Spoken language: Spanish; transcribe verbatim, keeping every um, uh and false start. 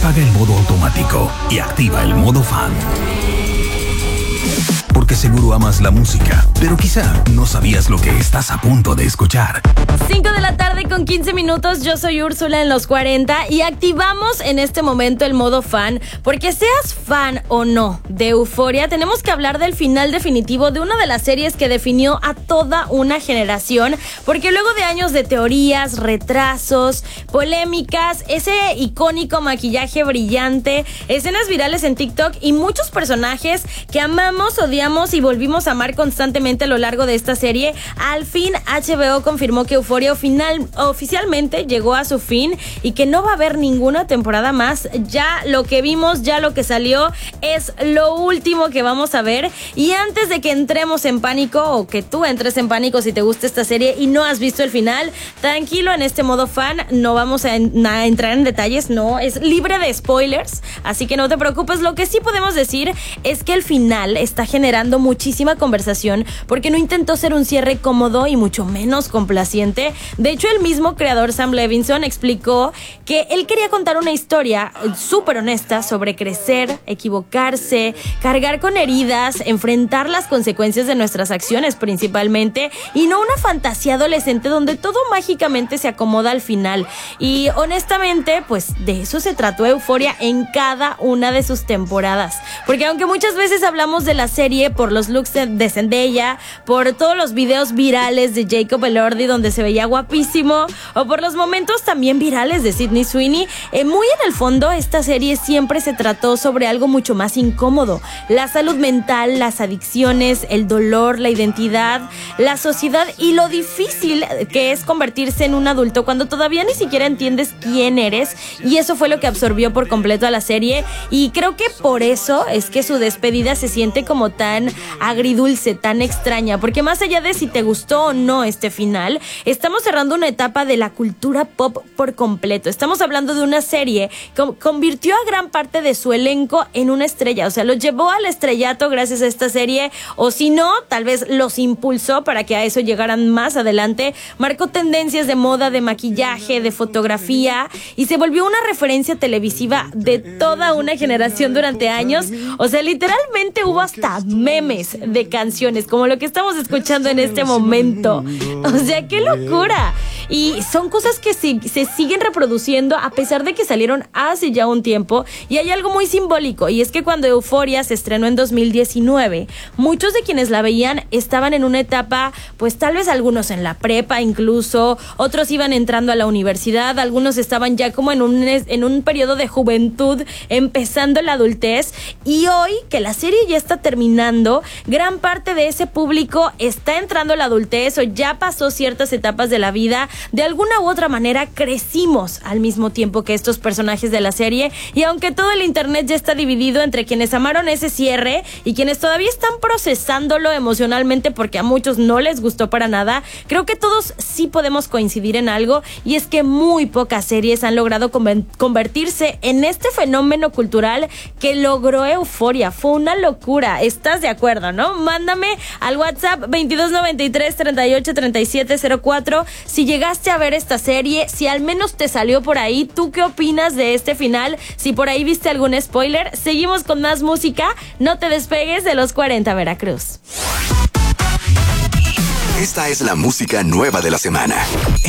Apaga el modo automático y activa el modo fan. Porque seguro amas la música, pero quizá no sabías lo que estás a punto de escuchar. cinco de la tarde con quince minutos, yo soy Úrsula en los cuarenta y activamos en este momento el modo fan, porque seas fan o no de Euphoria, tenemos que hablar del final definitivo de una de las series que definió a toda una generación, porque luego de años de teorías, retrasos, polémicas, ese icónico maquillaje brillante, escenas virales en TikTok y muchos personajes que amamos, odiamos y volvimos a amar constantemente a lo largo de esta serie, al fin H B O confirmó que Euphoria final, oficialmente llegó a su fin y que no va a haber ninguna temporada más. Ya lo que vimos, ya lo que salió es lo último que vamos a ver. Y antes de que entremos en pánico, o que tú entres en pánico si te gusta esta serie y no has visto el final, tranquilo, en este modo fan no vamos a, en, a entrar en detalles, no, es libre de spoilers, así que no te preocupes. Lo que sí podemos decir es que el final está generando muchísima conversación porque no intentó ser un cierre cómodo y mucho menos complaciente. De hecho, el mismo creador Sam Levinson explicó que él quería contar una historia súper honesta sobre crecer, equivocarse, cargar con heridas, enfrentar las consecuencias de nuestras acciones principalmente, y no una fantasía adolescente donde todo mágicamente se acomoda al final. Y honestamente, pues de eso se trató Euphoria en cada una de sus temporadas, porque aunque muchas veces hablamos de la serie por los looks de, de Zendaya, por todos los videos virales de Jacob Elordi donde se veía guapísimo, o por los momentos también virales de Sydney Sweeney, eh, muy en el fondo esta serie siempre se trató sobre algo mucho más incómodo: la salud mental, las adicciones, el dolor, la identidad, la sociedad y lo difícil que es convertirse en un adulto cuando todavía ni siquiera entiendes quién eres. Y eso fue lo que absorbió por completo a la serie, y creo que por eso es que su despedida se siente como tan agridulce, tan extraña, porque más allá de si te gustó o no este final, estamos cerrando una etapa de la cultura pop por completo. Estamos hablando de una serie que convirtió a gran parte de su elenco en una estrella, o sea, los llevó al estrellato gracias a esta serie, o si no, tal vez los impulsó para que a eso llegaran más adelante. Marcó tendencias de moda, de maquillaje, de fotografía, y se volvió una referencia televisiva de toda una generación durante años. O sea, literalmente hubo hasta memes de canciones como lo que estamos escuchando en este momento. O sea, qué locura. Y son cosas que se, se siguen reproduciendo a pesar de que salieron hace ya un tiempo. Y hay algo muy simbólico, y es que cuando Euphoria se estrenó en dos mil diecinueve, muchos de quienes la veían estaban en una etapa, pues tal vez algunos en la prepa incluso, otros iban entrando a la universidad, algunos estaban ya como en un, en un periodo de juventud, empezando la adultez. Y hoy que la serie ya está terminando, gran parte de ese público está entrando a la adultez o ya pasó ciertas etapas de la vida. De alguna u otra manera crecimos al mismo tiempo que estos personajes de la serie, y aunque todo el internet ya está dividido entre quienes amaron ese cierre y quienes todavía están procesándolo emocionalmente porque a muchos no les gustó para nada, creo que todos sí podemos coincidir en algo, y es que muy pocas series han logrado convertirse en este fenómeno cultural que logró Euphoria. Fue una locura. ¿Estás de acuerdo, no? Mándame al WhatsApp veintidós noventa y tres, treinta y ocho, treinta y siete cero cuatro si llegaste a ver esta serie, si al menos te salió por ahí. ¿Tú qué opinas de este final? Si por ahí viste algún spoiler. Seguimos con más música. No te despegues de los cuarenta Veracruz. Esta es la música nueva de la semana.